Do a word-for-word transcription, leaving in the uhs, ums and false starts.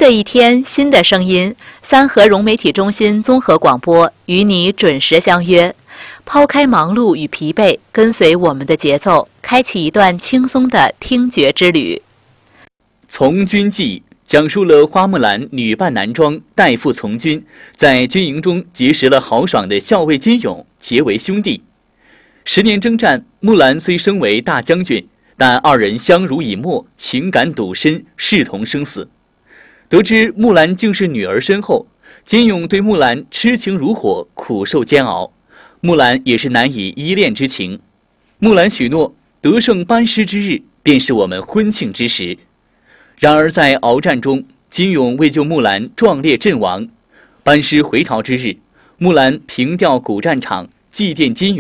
的一天，新的声音，三河融媒体中心综合广播与你准时相约。抛开忙碌与疲惫，跟随我们的节奏，开启一段轻松的听觉之旅。 从军记讲述了花木兰女扮男装代父从军，在军营中结识了豪爽的校尉金勇，结为兄弟。十年征战，木兰虽升为大将军，但二人相濡以沫，情感笃深，视同生死。得知木兰竟是女儿身后，金勇对木兰痴情如火，苦受煎熬。木兰也是难以依恋之情。木兰许诺，得胜班师之日，便是我们婚庆之时。然而在鏖战中，金勇为救木兰壮烈阵亡。班师回朝之日，木兰凭吊古战场祭奠金勇。